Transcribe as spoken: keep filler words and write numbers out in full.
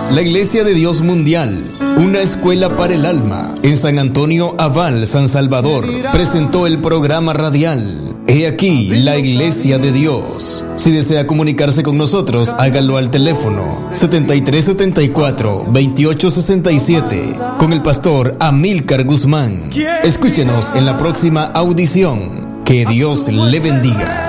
La Iglesia de Dios Mundial, una escuela para el alma, en San Antonio Abal, San Salvador, presentó el programa radial He aquí la Iglesia de Dios. Si desea comunicarse con nosotros, hágalo al teléfono setenta y tres setenta y cuatro, veintiocho sesenta y siete con el pastor Amílcar Guzmán. Escúchenos en la próxima audición. Que Dios le bendiga.